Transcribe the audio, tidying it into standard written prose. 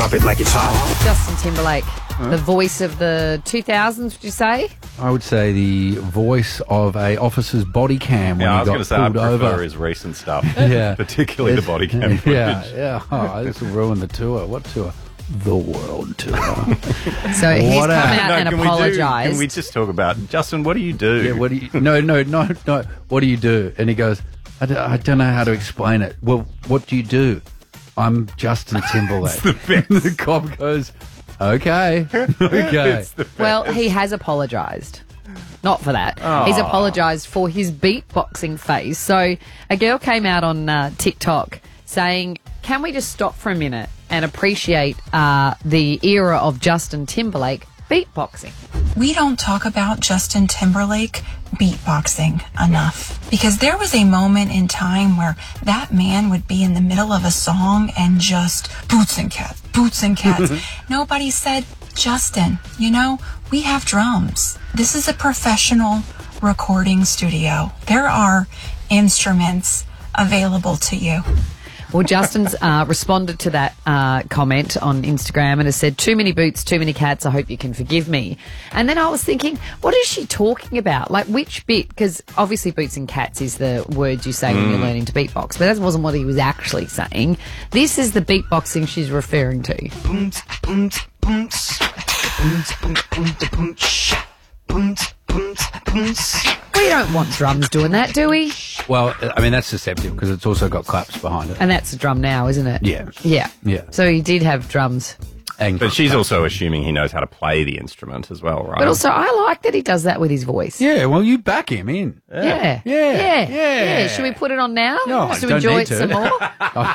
drop it like it's hot. Justin Timberlake, the voice of the 2000s, would you say? I would say the voice of a officer's body cam when Yeah, I he was got going to say I pulled prefer over. his recent stuff, Yeah. particularly the body cam footage. Yeah. Oh, this will ruin the tour. What tour? The World Tour. So he's come out No, and can apologised. we just talk about, Justin, what do you do? Yeah, what do you... No. What do you do? And he goes, I don't know how to explain it. Well, what do you do? I'm Justin Timberlake. The cop goes, okay. Well, he has apologised. Not for that. He's apologised for his beatboxing face. So a girl came out on TikTok saying, can we just stop for a minute and appreciate the era of Justin Timberlake beatboxing? We don't talk about Justin Timberlake beatboxing enough, because there was a moment in time where that man would be in the middle of a song and just boots and cats. Nobody said, Justin, we have drums. This is a professional recording studio. There are instruments available to you. Well, Justin's responded to that comment on Instagram and has said, too many boots, too many cats, I hope you can forgive me. And then I was thinking, what is she talking about? Like, which bit? Because obviously boots and cats is the words you say when you're learning to beatbox, but that wasn't what he was actually saying. This is the beatboxing she's referring to. We don't want drums doing that, do we? Well, I mean, that's deceptive because it's also got claps behind it. And that's a drum now, isn't it? Yeah. Yeah. So he did have drums. But she's also assuming he knows how to play the instrument as well, right? But also, I like that he does that with his voice. Yeah, well, you back him in. Yeah. Should we put it on now? No, Just to don't enjoy need it to. some more?